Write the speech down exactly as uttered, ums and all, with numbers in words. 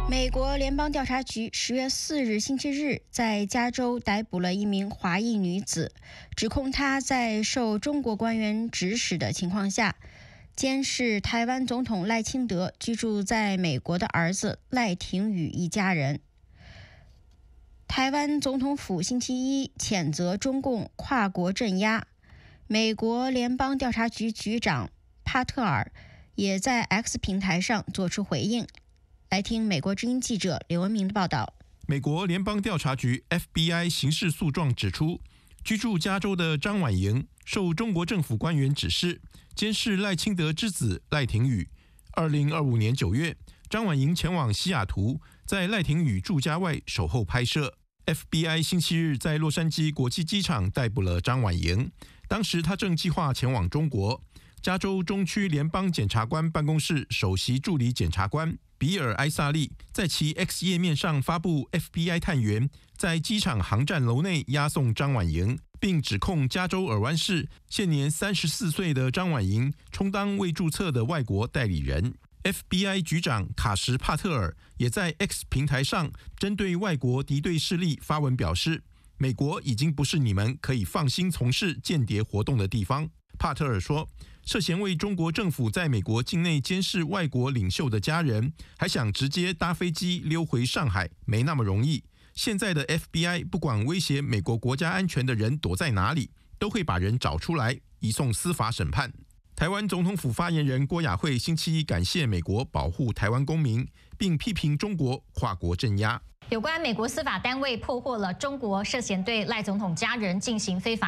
美国联邦调查局十月四日星期日在加州逮捕了一名华裔女子，指控她在受中国官员指使的情况下，监视台湾总统赖清德居住在美国的儿子赖廷宇一家人。台湾总统府星期一谴责中共跨国镇压，美国联邦调查局局长帕特尔也在 X 平台上做出回应。来听美国之音记者刘文明的报道。 美国联邦调查局 F B I 刑事诉状指出，居住加州的张婉莹受中国政府官员指示，监视赖清德之子赖廷宇。二零二五年九月，张婉莹前往西雅图，在赖廷宇住家外守候拍摄。F B I 星期日在洛杉矶国际机场逮捕了张婉莹，当时他正计划前往中国。加州中区联邦检察官办公室首席助理检察官比尔·埃萨利在其 X 页面上发布 F B I 探员在机场航站楼内押送张婉莹，并指控加州尔湾市现年三十四岁的张婉莹充当未注册的外国代理人。F B I 局长卡什·帕特尔也在 X 平台上针对外国敌对势力发文表示，美国已经不是你们可以放心从事间谍活动的地方。帕特尔说，涉嫌为中国政府在美国境内监视外国领袖的家人，还想直接搭飞机溜回上海，没那么容易。现在的 F B I 不管威胁美国国家安全的人躲在哪里，都会把人找出来，移送司法审判。台湾总统府发言人郭雅慧星期一感谢美国保护台湾公民，并批评中国跨国镇压。 有关美国司法单位破获了中国涉嫌对赖总统家人进行非法